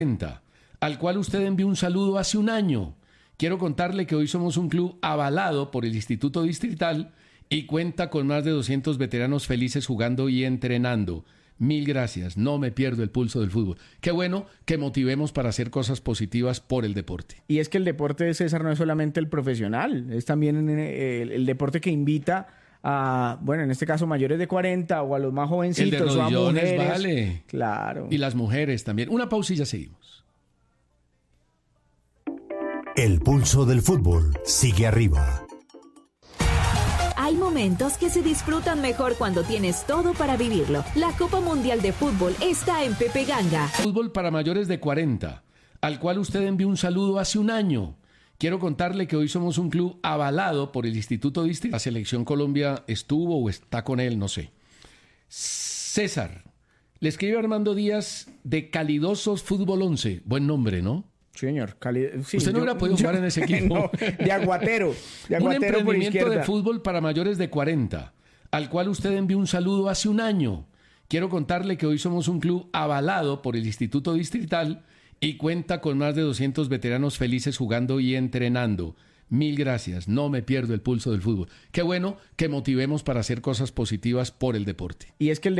al cual usted envió un saludo hace un año. Quiero contarle que hoy somos un club avalado por el Instituto Distrital y cuenta con más de 200 veteranos felices jugando y entrenando. Mil gracias, no me pierdo el pulso del fútbol. Qué bueno que motivemos para hacer cosas positivas por el deporte. Y es que el deporte, César, no es solamente el profesional, es también el deporte que invita a, bueno, en este caso mayores de 40 o a los más jovencitos. El de rodillones, o a mujeres. vale. Claro. Y las mujeres también. Una pausa y ya seguimos. El pulso del fútbol sigue arriba. Hay momentos que se disfrutan mejor cuando tienes todo para vivirlo. La Copa Mundial de Fútbol está en Pepe Ganga. Fútbol para mayores de 40, al cual usted envió un saludo hace un año. Quiero contarle que hoy somos un club avalado por el Instituto Distrital. La Selección Colombia estuvo o está con él, no sé. César, le escribe Armando Díaz de Calidosos Fútbol 11. Buen nombre, ¿no? Señor, sí, usted no hubiera podido jugar en ese equipo. No, de Aguatero. De Aguatero un emprendimiento por izquierda. de fútbol para mayores de 40, al cual usted envió un saludo hace un año. Quiero contarle que hoy somos un club avalado por el Instituto Distrital y cuenta con más de 200 veteranos felices jugando y entrenando. Mil gracias, no me pierdo el pulso del fútbol. Qué bueno que motivemos para hacer cosas positivas por el deporte. Y es que el